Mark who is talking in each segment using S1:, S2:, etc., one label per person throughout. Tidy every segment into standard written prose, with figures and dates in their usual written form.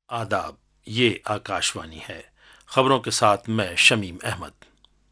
S1: आदाब, ये आकाशवाणी है। खबरों के साथ मैं शमीम अहमद।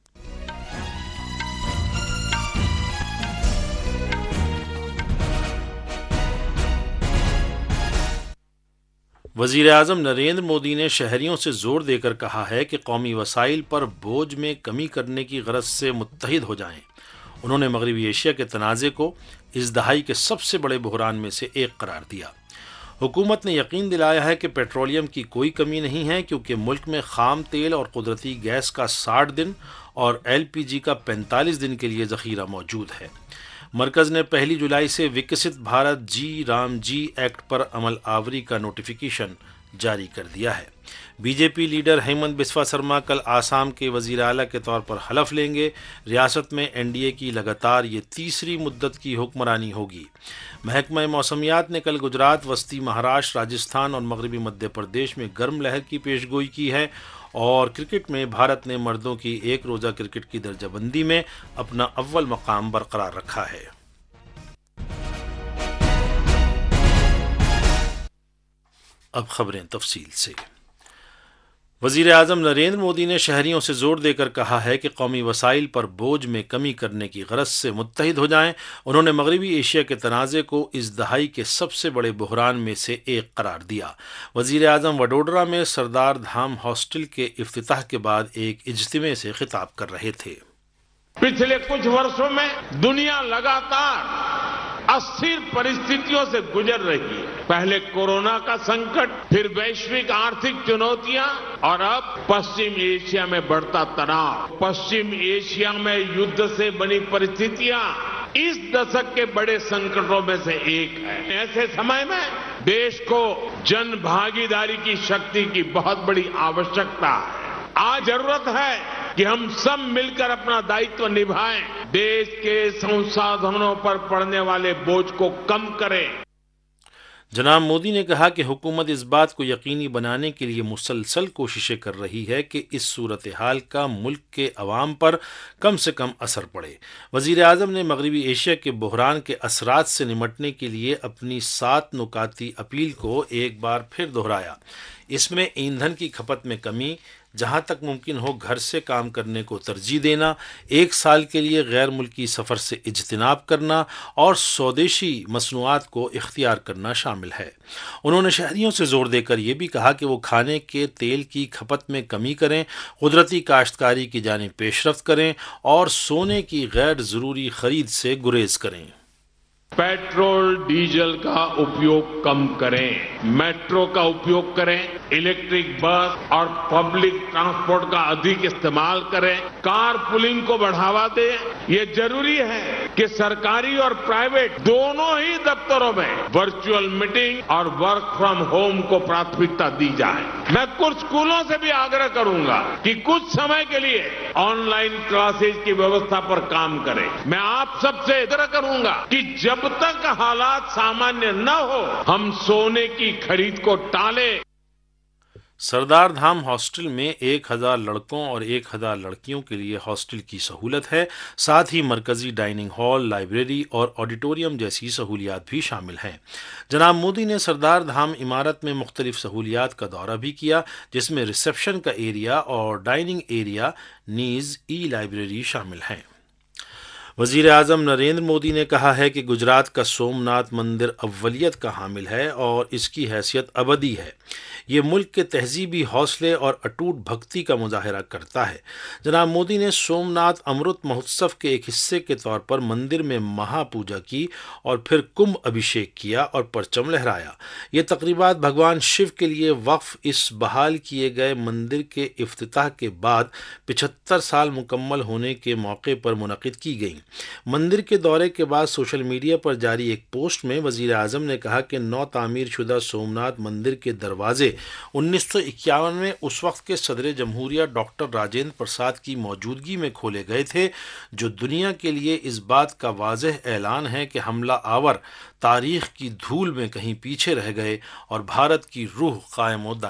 S1: वज़ीर आज़म नरेंद्र मोदी ने शहरियों से जोर देकर कहा है कि कौमी वसाइल पर बोझ में कमी करने की गरज से मुत्तहिद हो जाएं। उन्होंने मगरबी एशिया के तनाज़े को इस दहाई के सबसे बड़े बहरान में से एक करार दिया। हुकूमत ने यकीन दिलाया है कि पेट्रोलियम की कोई कमी नहीं है, क्योंकि मुल्क में खाम तेल और कुदरती गैस का 60 दिन और LPG का 45 दिन के लिए ज़ख़ीरा मौजूद है। मरकज़ ने 1 जुलाई से विकसित भारत जी राम जी एक्ट पर अमल आवरी का नोटिफिकेशन जारी कर दिया है। बीजेपी लीडर हेमंत बिस्वा शर्मा कल आसाम के वज़ीर आला के तौर पर हलफ लेंगे। रियासत में NDA की लगातार ये तीसरी मुद्दत की हुक्मरानी होगी। महकमा मौसमियात ने कल गुजरात, वस्ती महाराष्ट्र, राजस्थान और मगरबी मध्य प्रदेश में गर्म लहर की पेशगोई की है। और क्रिकेट में भारत ने मर्दों की एक रोज़ा क्रिकेट की दर्जाबंदी में अपना अव्वल मकाम बरकरार रखा है। अब खबरें तफसील से। वज़ीर आज़म नरेंद्र मोदी ने शहरियों से जोर देकर कहा है कि कौमी वसाइल पर बोझ में कमी करने की गरज से मुत्तहिद हो जाएं। उन्होंने मगरबी एशिया के तनाज़े को इस दहाई के सबसे बड़े बहरान में से एक करार दिया। वज़ीर आज़म वडोदरा में सरदार धाम हॉस्टल के इफ्तिताह के बाद एक इज्तिमे से खिताब कर रहे थे।
S2: पिछले कुछ वर्षों में दुनिया लगातार अस्थिर परिस्थितियों से गुजर रही है। पहले कोरोना का संकट, फिर वैश्विक आर्थिक चुनौतियां और अब पश्चिम एशिया में बढ़ता तनाव। पश्चिम एशिया में युद्ध से बनी परिस्थितियां इस दशक के बड़े संकटों में से एक है। ऐसे समय में देश को जन भागीदारी की शक्ति की बहुत बड़ी आवश्यकता है। आज जरूरत है कि हम सब मिलकर अपना दायित्व निभाएं, देश के संसाधनों पर पड़ने वाले बोझ को कम करें।
S1: जनाब मोदी ने कहा कि हुकूमत इस बात को यकीनी बनाने के लिए मुसलसल कोशिशें कर रही है कि इस सूरत हाल का मुल्क के अवाम पर कम से कम असर पड़े। वज़ीर आज़म ने मगरबी एशिया के बहरान के असरात से निमटने के लिए अपनी 7 नुकाती अपील को एक बार फिर दोहराया। इसमें ईंधन की खपत में कमी, जहां तक मुमकिन हो घर से काम करने को तरजीह देना, 1 साल के लिए गैर मुल्की सफ़र से इज्तिनाब करना और स्वदेशी मसनूआत को इख्तियार करना शामिल है। उन्होंने शहरियों से जोर देकर यह भी कहा कि वो खाने के तेल की खपत में कमी करें, कुदरती काश्तकारी की जानिब पेशरफ्त करें और सोने की गैर ज़रूरी खरीद से गुरेज करें।
S2: पेट्रोल डीजल का उपयोग कम करें, मेट्रो का उपयोग करें, इलेक्ट्रिक बस और पब्लिक ट्रांसपोर्ट का अधिक इस्तेमाल करें, कार पुलिंग को बढ़ावा दें। ये जरूरी है कि सरकारी और प्राइवेट दोनों ही दफ्तरों में वर्चुअल मीटिंग और वर्क फ्रॉम होम को प्राथमिकता दी जाए। मैं कुछ स्कूलों से भी आग्रह करूंगा कि कुछ समय के लिए ऑनलाइन क्लासेज की व्यवस्था पर काम करें। मैं आप सबसे आग्रह करूंगा कि जब तक हालात सामान्य न हो, हम सोने की खरीद को टालें।
S1: सरदार धाम हॉस्टल में 1000 लड़कों और 1000 लड़कियों के लिए हॉस्टल की सहूलत है। साथ ही मरकजी डाइनिंग हॉल, लाइब्रेरी और ऑडिटोरियम जैसी सहूलियात भी शामिल हैं। जनाब मोदी ने सरदार धाम इमारत में मुख्तलिफ सहूलियात का दौरा भी किया, जिसमें रिसेप्शन का एरिया और डाइनिंग एरिया नीज लाइब्रेरी शामिल हैं। वज़ीर आज़म नरेंद्र मोदी ने कहा है कि गुजरात का सोमनाथ मंदिर अव्वलियत का हामिल है और इसकी हैसियत अबदी है। ये मुल्क के तहजीबी हौसले और अटूट भक्ति का मुजाहरा करता है। जनाब मोदी ने सोमनाथ अमृत महोत्सव के एक हिस्से के तौर पर मंदिर में महापूजा की और फिर कुंभ अभिषेक किया और परचम लहराया। ये तकरीबात भगवान शिव के लिए वक्फ इस बहाल किए गए मंदिर के इफ्तिताह के बाद 75 साल मुकम्मल होने के मौके पर मुनक़िद की गई। मंदिर के दौरे के बाद सोशल मीडिया पर जारी एक पोस्ट में वज़ीर आज़म ने कहा कि नौ तामीर शुदा सोमनाथ मंदिर के दरवाजे 1951 में उस वक्त के सदर जमहूरिया डॉक्टर राजेंद्र प्रसाद की मौजूदगी में खोले गए थे, जो दुनिया के लिए इस बात का वाज़ेह ऐलान है कि हमला आवर तारीख की धूल में कहीं पीछे रह गए और भारत की रूह कायम